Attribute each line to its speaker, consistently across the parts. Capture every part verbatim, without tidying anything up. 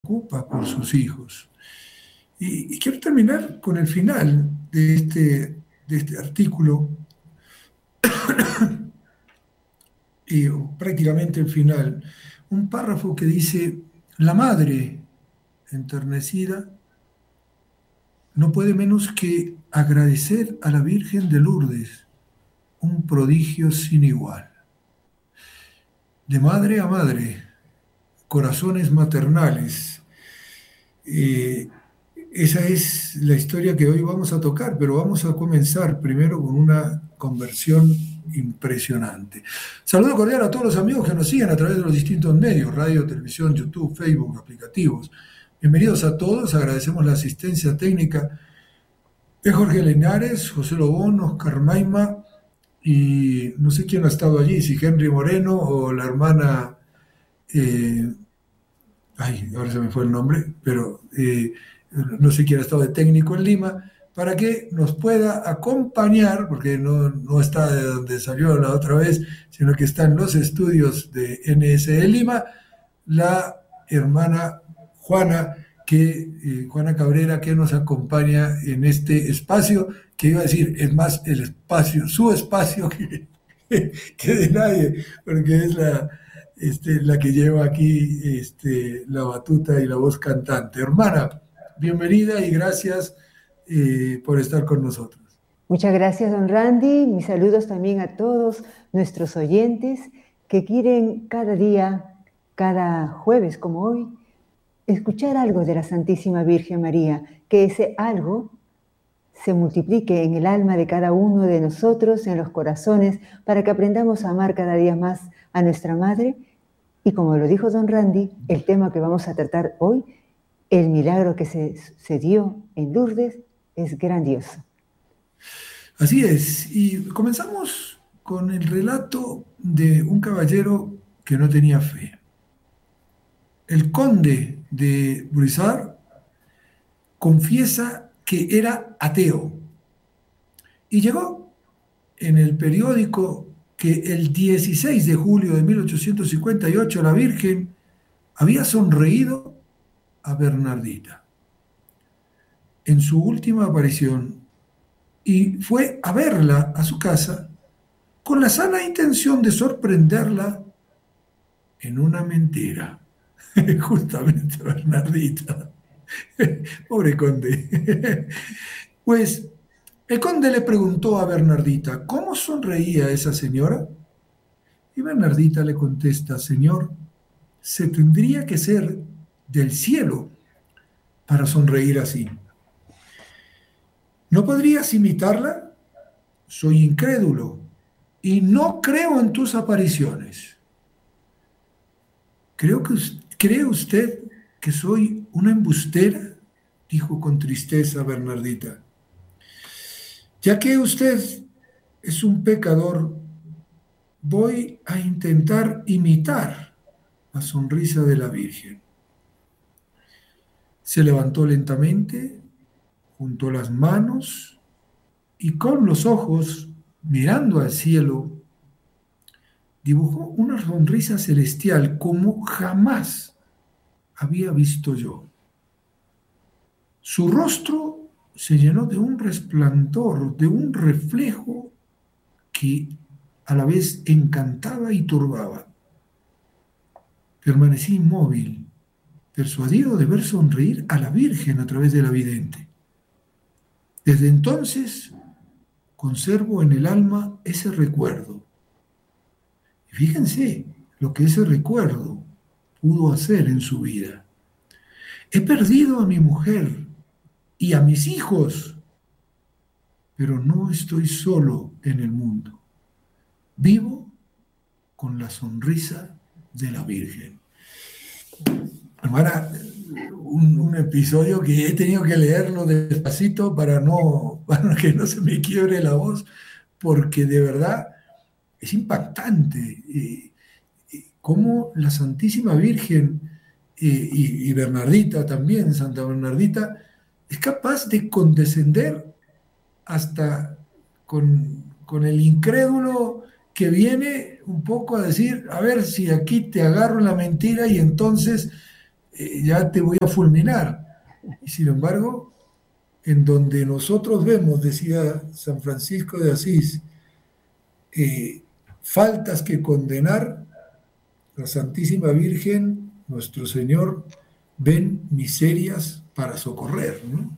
Speaker 1: preocupa por sus hijos. Y, y quiero terminar con el final de este, de este artículo, y prácticamente el final, un párrafo que dice: la madre enternecida no puede menos que agradecer a la Virgen de Lourdes un prodigio sin igual. De madre a madre, corazones maternales. Eh, esa es la historia que hoy vamos a tocar, pero vamos a comenzar primero con una conversión impresionante. Saludo cordial a todos los amigos que nos siguen a través de los distintos medios: radio, televisión, YouTube, Facebook, aplicativos. Bienvenidos a todos, agradecemos la asistencia técnica de Jorge Linares, José Lobón, Oscar Maima, y no sé quién ha estado allí, si Henry Moreno o la hermana, eh, ay, ahora se me fue el nombre, pero eh, no sé quién ha estado de técnico en Lima, para que nos pueda acompañar, porque no, no está de donde salió la otra vez, sino que está en los estudios de N S E Lima, la hermana Juana, que, eh, Juana Cabrera, que nos acompaña en este espacio, que iba a decir, es más el espacio, su espacio que, que de nadie, porque es la, este, la que lleva aquí este, la batuta y la voz cantante. Hermana, bienvenida y gracias eh, por estar con nosotros.
Speaker 2: Muchas gracias, don Randy. Mis saludos también a todos nuestros oyentes que quieren cada día, cada jueves como hoy, escuchar algo de la Santísima Virgen María, que ese algo se multiplique en el alma de cada uno de nosotros, en los corazones, para que aprendamos a amar cada día más a nuestra Madre. Y como lo dijo don Randy, el tema que vamos a tratar hoy, el milagro que se, se dio en Lourdes, es grandioso.
Speaker 1: Así es, y comenzamos con el relato de un caballero que no tenía fe. El conde de Broussard confiesa que era ateo y llegó en el periódico que el dieciséis de julio de mil ochocientos cincuenta y ocho la Virgen había sonreído a Bernardita en su última aparición y fue a verla a su casa con la sana intención de sorprenderla en una mentira. Justamente Bernardita. Pobre conde. Pues el conde le preguntó a Bernardita, ¿cómo sonreía esa señora? Y Bernardita le contesta, señor, se tendría que ser del cielo para sonreír así. ¿No podrías imitarla? Soy incrédulo y no creo en tus apariciones. Creo que, ¿Cree usted que soy una embustera? Dijo con tristeza Bernardita. Ya que usted es un pecador, voy a intentar imitar la sonrisa de la Virgen. Se levantó lentamente, juntó las manos y con los ojos, mirando al cielo, dibujó una sonrisa celestial como jamás había visto yo. Su rostro se llenó de un resplandor, de un reflejo que a la vez encantaba y turbaba. Permanecí inmóvil, persuadido de ver sonreír a la Virgen a través de la vidente. Desde entonces conservo en el alma ese recuerdo. Y fíjense lo que ese recuerdo pudo hacer en su vida. He perdido a mi mujer y a mis hijos, pero no estoy solo en el mundo. Vivo con la sonrisa de la Virgen. Hermana, un, un episodio que he tenido que leerlo despacito para, no, para que no se me quiebre la voz, porque de verdad es impactante. Eh, cómo la Santísima Virgen eh, y, y Bernardita también, Santa Bernardita, es capaz de condescender hasta con, con el incrédulo que viene un poco a decir, a ver si aquí te agarro la mentira y entonces eh, ya te voy a fulminar. Y sin embargo, en donde nosotros vemos, decía San Francisco de Asís, eh, faltas que condenar, la Santísima Virgen, nuestro Señor, ven miserias para socorrer, ¿no?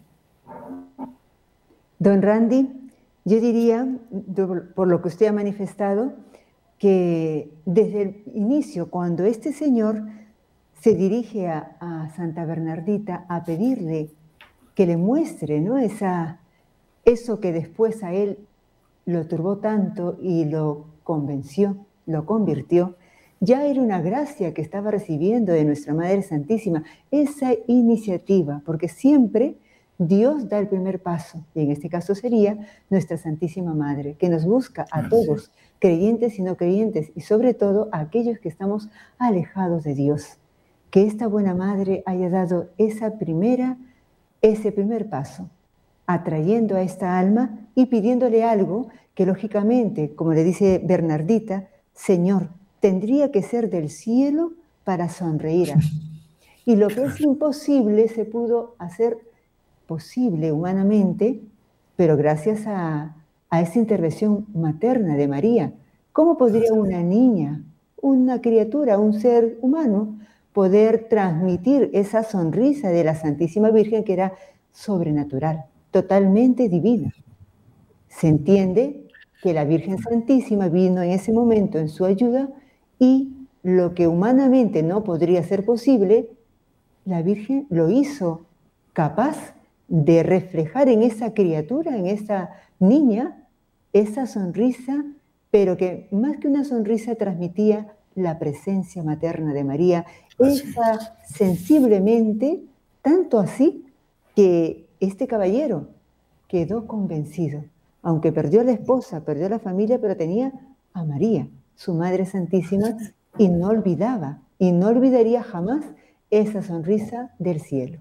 Speaker 2: Don Randy, yo diría, por lo que usted ha manifestado, que desde el inicio, cuando este señor se dirige a, a Santa Bernardita a pedirle que le muestre, ¿no?, Esa, eso que después a él lo turbó tanto y lo convenció, lo convirtió, ya era una gracia que estaba recibiendo de nuestra Madre Santísima, esa iniciativa, porque siempre Dios da el primer paso, y en este caso sería nuestra Santísima Madre, que nos busca a todos, creyentes y no creyentes, y sobre todo a aquellos que estamos alejados de Dios. Que esta buena Madre haya dado esa primera, ese primer paso, atrayendo a esta alma y pidiéndole algo que lógicamente, como le dice Bernardita, Señor, tendría que ser del cielo para sonreír así. Y lo que es imposible se pudo hacer posible humanamente, pero gracias a, a esa intervención materna de María. ¿Cómo podría una niña, una criatura, un ser humano, poder transmitir esa sonrisa de la Santísima Virgen que era sobrenatural, totalmente divina? Se entiende que la Virgen Santísima vino en ese momento en su ayuda y lo que humanamente no podría ser posible, la Virgen lo hizo capaz de reflejar en esa criatura, en esa niña, esa sonrisa, pero que más que una sonrisa transmitía la presencia materna de María, esa sensiblemente, tanto así que este caballero quedó convencido, aunque perdió a la esposa, perdió a la familia, pero tenía a María, su Madre Santísima, y no olvidaba, y no olvidaría jamás esa sonrisa del cielo.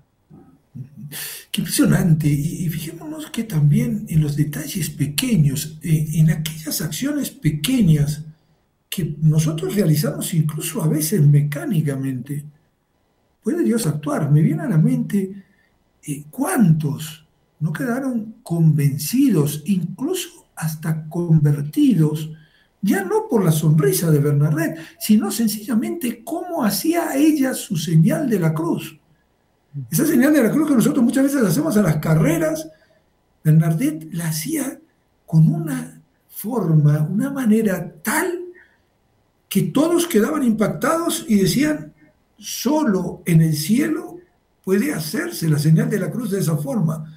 Speaker 1: Qué impresionante. Y, y fijémonos que también en los detalles pequeños, eh, en aquellas acciones pequeñas que nosotros realizamos incluso a veces mecánicamente, puede Dios actuar. Me viene a la mente eh, cuántos no quedaron convencidos, incluso hasta convertidos, ya no por la sonrisa de Bernadette, sino sencillamente cómo hacía ella su señal de la cruz. Esa señal de la cruz que nosotros muchas veces hacemos a las carreras, Bernadette la hacía con una forma, una manera tal que todos quedaban impactados y decían, solo en el cielo puede hacerse la señal de la cruz de esa forma.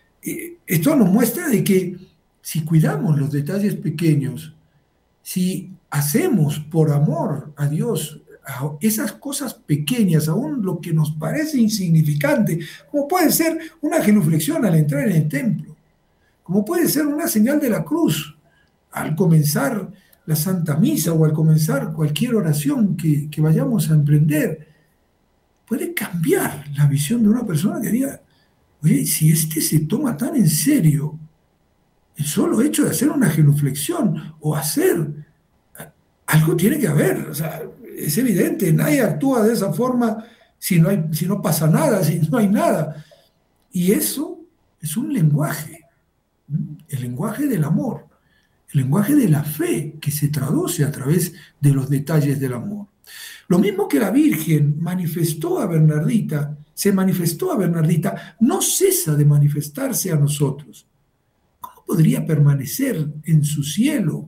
Speaker 1: Esto nos muestra de que si cuidamos los detalles pequeños, si hacemos por amor a Dios esas cosas pequeñas, aún lo que nos parece insignificante, como puede ser una genuflexión al entrar en el templo, como puede ser una señal de la cruz al comenzar la Santa Misa o al comenzar cualquier oración que, que vayamos a emprender, puede cambiar la visión de una persona que diga, oye, si este se toma tan en serio el solo hecho de hacer una genuflexión o hacer, algo tiene que haber, o sea, es evidente, nadie actúa de esa forma si no, hay, si no pasa nada, si no hay nada. Y eso es un lenguaje, el lenguaje del amor, el lenguaje de la fe que se traduce a través de los detalles del amor. Lo mismo que la Virgen manifestó a Bernardita, se manifestó a Bernardita, no cesa de manifestarse a nosotros. ¿Cómo podría permanecer en su cielo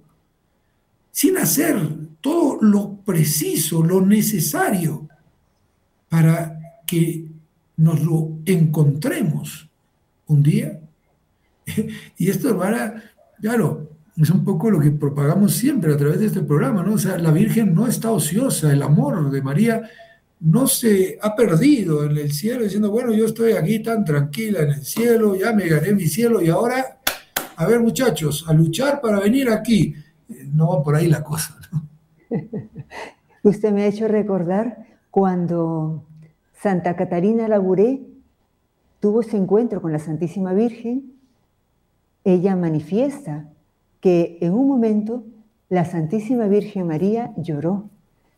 Speaker 1: sin hacer todo lo preciso, lo necesario para que nos lo encontremos un día? Y esto, hermana, claro, es un poco lo que propagamos siempre a través de este programa, ¿no? O sea, la Virgen no está ociosa, el amor de María no se ha perdido en el cielo diciendo, bueno, yo estoy aquí tan tranquila en el cielo, ya me gané mi cielo y ahora, a ver muchachos, a luchar para venir aquí. No va por ahí la cosa, ¿no?
Speaker 2: Usted me ha hecho recordar cuando Santa Catarina Labouré tuvo ese encuentro con la Santísima Virgen. Ella manifiesta que en un momento la Santísima Virgen María lloró,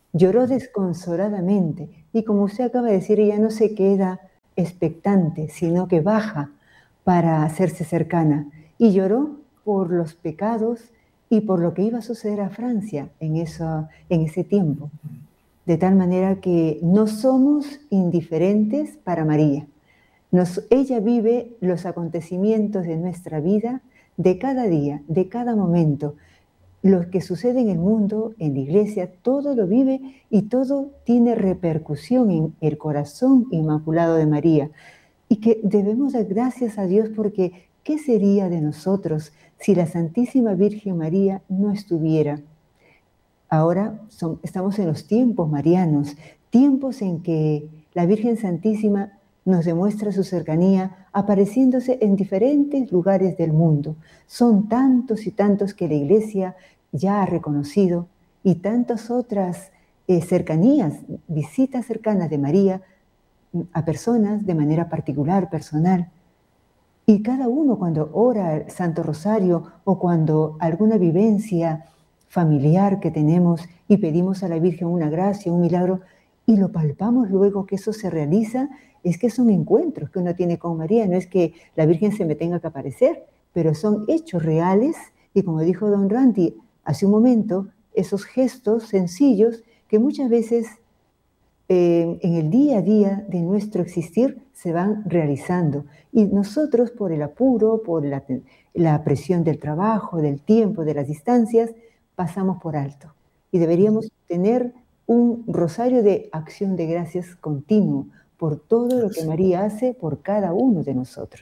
Speaker 2: Lloró desconsoladamente y, como usted acaba de decir, ella no se queda expectante, sino que baja para hacerse cercana. Y lloró por los pecados y por lo que iba a suceder a Francia en, eso, en ese tiempo. De tal manera que no somos indiferentes para María. Nos, ella vive los acontecimientos de nuestra vida de cada día, de cada momento. Lo que sucede en el mundo, en la iglesia, todo lo vive y todo tiene repercusión en el corazón inmaculado de María. Y que debemos dar gracias a Dios porque ¿qué sería de nosotros si la Santísima Virgen María no estuviera? Ahora son, estamos en los tiempos marianos, tiempos en que la Virgen Santísima nos demuestra su cercanía apareciéndose en diferentes lugares del mundo. Son tantos y tantos que la Iglesia ya ha reconocido y tantas otras eh, cercanías, visitas cercanas de María a personas de manera particular, personal. Y cada uno cuando ora el Santo Rosario o cuando alguna vivencia familiar que tenemos y pedimos a la Virgen una gracia, un milagro, y lo palpamos luego que eso se realiza, es que son encuentros que uno tiene con María, no es que la Virgen se me tenga que aparecer, pero son hechos reales y, como dijo don Randy hace un momento, esos gestos sencillos que muchas veces eh, en el día a día de nuestro existir se van realizando. Y nosotros, por el apuro, por la, la presión del trabajo, del tiempo, de las distancias, pasamos por alto. Y deberíamos tener un rosario de acción de gracias continuo por todo lo que María hace por cada uno de nosotros.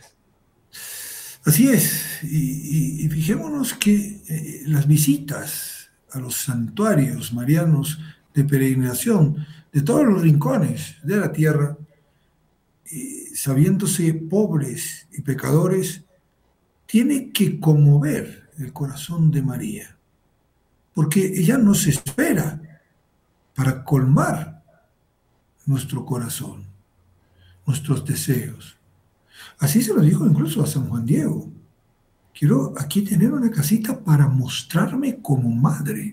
Speaker 1: Así es, y, y, y fijémonos que eh, las visitas a los santuarios marianos de peregrinación de todos los rincones de la tierra, eh, sabiéndose pobres y pecadores, tiene que conmover el corazón de María, porque ella nos espera para colmar nuestro corazón, nuestros deseos. Así se lo dijo incluso a San Juan Diego. Quiero aquí tener una casita para mostrarme como madre.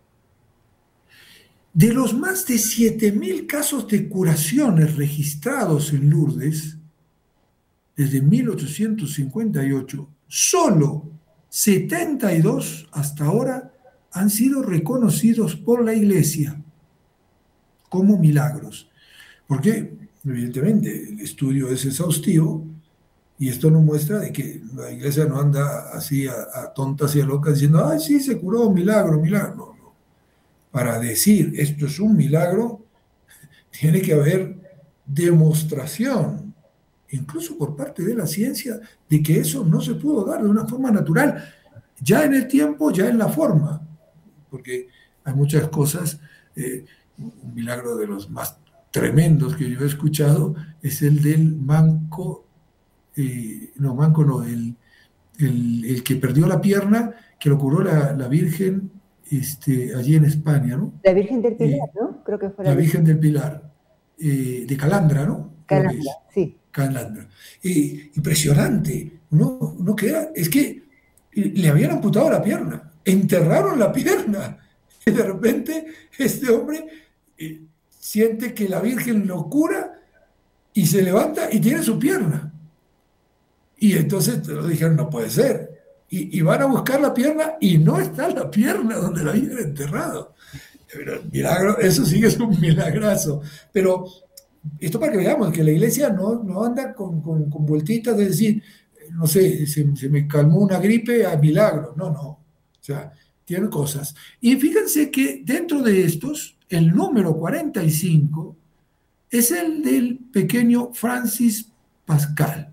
Speaker 1: De los más de siete mil casos de curaciones registrados en Lourdes, desde mil ochocientos cincuenta y ocho, solo setenta y dos hasta ahora han sido reconocidos por la Iglesia como milagros. Porque, evidentemente, el estudio es exhaustivo y esto nos muestra de que la Iglesia no anda así a, a tontas y a locas diciendo, ay, sí, se curó, milagro, milagro. No, no. Para decir esto es un milagro, tiene que haber demostración, incluso por parte de la ciencia, de que eso no se pudo dar de una forma natural, ya en el tiempo, ya en la forma, porque hay muchas cosas. Eh, un milagro de los más tremendos que yo he escuchado es el del manco, eh, no, manco no, el, el, el que perdió la pierna, que lo curó la, la Virgen este, allí en España, ¿no?
Speaker 2: La Virgen del Pilar,
Speaker 1: Eh,
Speaker 2: ¿no? Creo que fue
Speaker 1: la
Speaker 2: la
Speaker 1: Virgen del Pilar, eh, de Calandra, ¿no? Creo que
Speaker 2: Calanda,
Speaker 1: es.
Speaker 2: sí.
Speaker 1: Calandra. Eh, impresionante. Uno, uno queda, es que le habían amputado la pierna, enterraron la pierna. Y de repente este hombre eh, siente que la Virgen lo cura y se levanta y tiene su pierna. Y entonces lo dijeron, no puede ser. Y, y van a buscar la pierna y no está la pierna donde la habían enterrado. Pero milagro, eso sí que es un milagrazo. Pero esto para que veamos que la Iglesia no, no anda con, con, con vueltitas de decir, no sé, se, se me calmó una gripe a milagro. No, no. O sea, tiene cosas. Y fíjense que dentro de estos, el número cuarenta y cinco es el del pequeño Francis Pascal.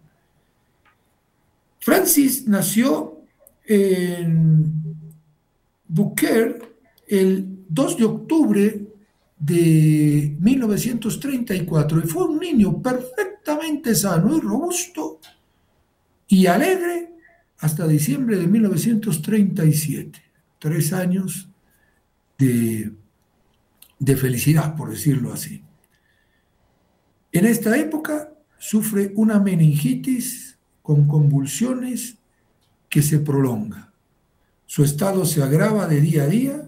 Speaker 1: Francis nació en Beaucaire el dos de octubre de mil novecientos treinta y cuatro y fue un niño perfectamente sano y robusto y alegre hasta diciembre de mil novecientos treinta y siete. Tres años de, de felicidad, por decirlo así. En esta época sufre una meningitis con convulsiones que se prolonga. Su estado se agrava de día a día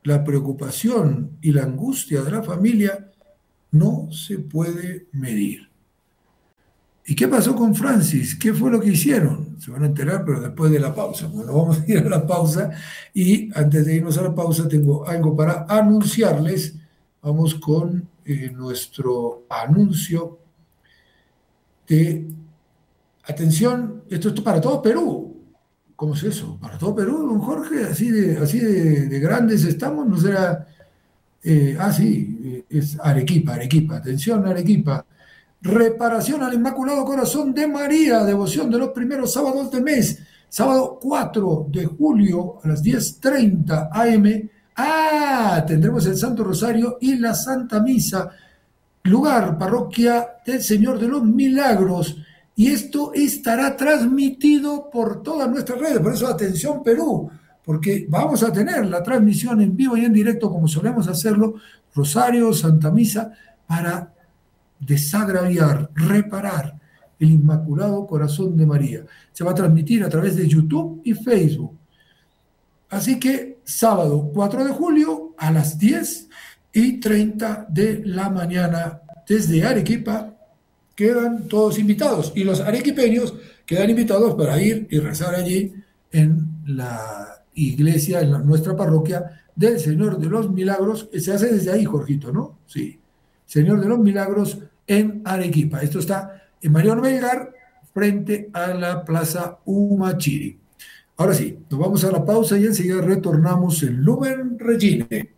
Speaker 1: la preocupación y la angustia de la familia no se puede medir. ¿Y qué pasó con Francis? ¿Qué fue lo que hicieron? Se van a enterar, pero después de la pausa. Bueno, vamos a ir a la pausa y antes de irnos a la pausa tengo algo para anunciarles. Vamos con eh, nuestro anuncio de atención, esto es para todo Perú. ¿Cómo es eso? ¿Para todo Perú, don Jorge? ¿Así de, así de, de grandes estamos? ¿No será? Eh, ah, sí, eh, es Arequipa, Arequipa. Atención, Arequipa. Reparación al Inmaculado Corazón de María, devoción de los primeros sábados de mes, sábado cuatro de julio a las diez treinta a eme. Ah, tendremos el Santo Rosario y la Santa Misa, lugar, parroquia del Señor de los Milagros, y esto estará transmitido por todas nuestras redes. Por eso, atención Perú, porque vamos a tener la transmisión en vivo y en directo, como solemos hacerlo, Rosario, Santa Misa, para desagraviar, reparar el Inmaculado Corazón de María. Se va a transmitir a través de YouTube y Facebook. Así que sábado cuatro de julio a las diez y treinta de la mañana desde Arequipa quedan todos invitados, y los arequipeños quedan invitados para ir y rezar allí en la iglesia, en la, nuestra parroquia del Señor de los Milagros, que se hace desde ahí, Jorgito, ¿no? Sí, Señor de los Milagros en Arequipa. Esto está en Mariano Melgar, frente a la Plaza Humachiri. Ahora sí, nos vamos a la pausa y enseguida retornamos en Lumen Regine.